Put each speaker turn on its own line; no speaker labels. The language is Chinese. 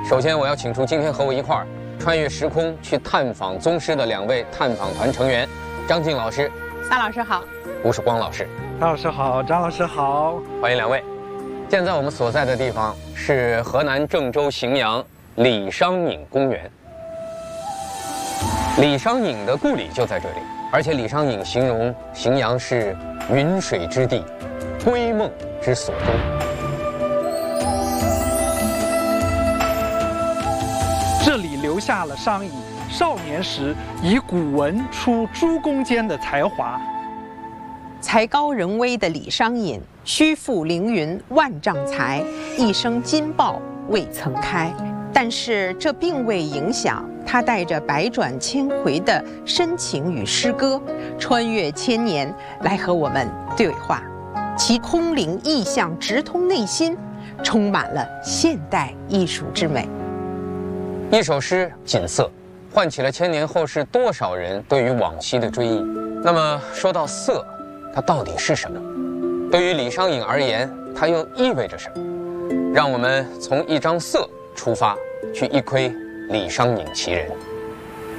首先，我要请出今天和我一块儿穿越时空去探访宗师的2位探访团成员，张静老师、
撒老师好，
吴曙光老师。
张老师好，张老师好，
欢迎2位。现在我们所在的地方是河南郑州荥阳李商隐公园。李商隐的故里就在这里，而且李商隐形容荥阳是云水之地，归梦之所终。
这里留下了商隐少年时以古文出诸公间的才华。
才高人微的李商隐，虚负凌云万丈才，一生金报未曾开。但是这并未影响他带着百转千回的深情与诗歌，穿越千年来和我们对话。其空灵意象直通内心，充满了现代艺术之美。
一首诗《锦瑟》，唤起了千年后世多少人对于往昔的追忆。那么说到瑟，它到底是什么？对于李商隐而言，它又意味着什么？让我们从一张瑟出发，去一窥李商隐其人。